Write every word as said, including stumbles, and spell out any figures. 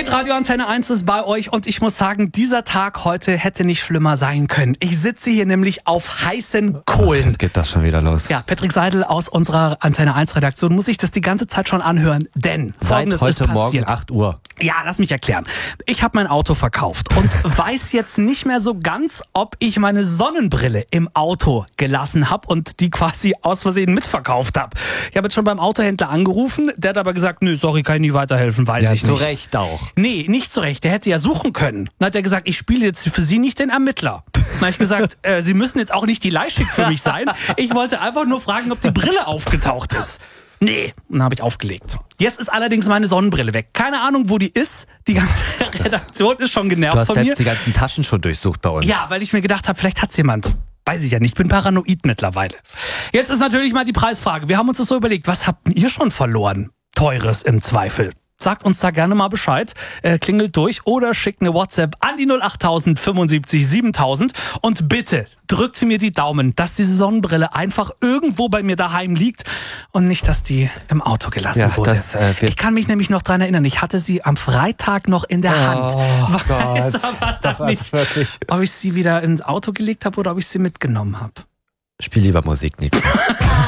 Hitradio Antenne eins ist bei euch und ich muss sagen, dieser Tag heute hätte nicht schlimmer sein können. Ich sitze hier nämlich auf heißen Kohlen. Jetzt geht das schon wieder los. Ja, Patrick Seidel aus unserer Antenne eins Redaktion muss sich das die ganze Zeit schon anhören, denn Folgendes Seit ist heute passiert. Morgen acht Uhr. Ja, lass mich erklären. Ich habe mein Auto verkauft und weiß jetzt nicht mehr so ganz, ob ich meine Sonnenbrille im Auto gelassen habe und die quasi aus Versehen mitverkauft habe. Ich habe jetzt schon beim Autohändler angerufen, der hat aber gesagt, nö, sorry, kann ich nicht weiterhelfen, weiß Ja, ich zu nicht. Recht auch. Nee, nicht zu Recht, der hätte ja suchen können. Dann hat er gesagt, ich spiele jetzt für Sie nicht den Ermittler. Dann habe ich gesagt, äh, Sie müssen jetzt auch nicht die Leihschick für mich sein. Ich wollte einfach nur fragen, ob die Brille aufgetaucht ist. Nee, und dann habe ich aufgelegt. Jetzt ist allerdings meine Sonnenbrille weg. Keine Ahnung, wo die ist. Die ganze Redaktion ist schon genervt Du hast von selbst mir. die ganzen Taschen schon durchsucht bei uns. Ja, weil ich mir gedacht habe, vielleicht hat's jemand. Weiß ich ja nicht, ich bin paranoid mittlerweile. Jetzt ist natürlich mal die Preisfrage. Wir haben uns das so überlegt, was habt ihr schon verloren? Teures im Zweifel. Sagt uns da gerne mal Bescheid, äh, klingelt durch oder schickt eine WhatsApp an die null acht null null fünfundsiebzig siebentausend und bitte drückt mir die Daumen, dass diese Sonnenbrille einfach irgendwo bei mir daheim liegt und nicht, dass die im Auto gelassen Ja, wurde. das, äh, wir- ich kann mich nämlich noch dran erinnern, ich hatte sie am Freitag noch in der Hand. Oh Weiß Gott, aber doch, dann nicht, wirklich. ob ich sie wieder ins Auto gelegt habe oder ob ich sie mitgenommen habe. Spiel lieber Musik, Nico.